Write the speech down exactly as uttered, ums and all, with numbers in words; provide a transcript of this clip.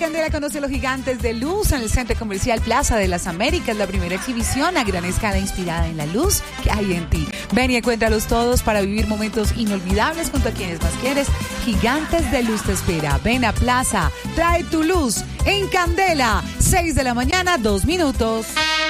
Candela conoce a los gigantes de luz en el Centro Comercial Plaza de las Américas, la primera exhibición a gran escala inspirada en la luz que hay en ti. Ven y encuéntralos todos para vivir momentos inolvidables junto a quienes más quieres. Gigantes de Luz te espera. Ven a Plaza, trae tu luz en Candela, seis de la mañana, dos minutos.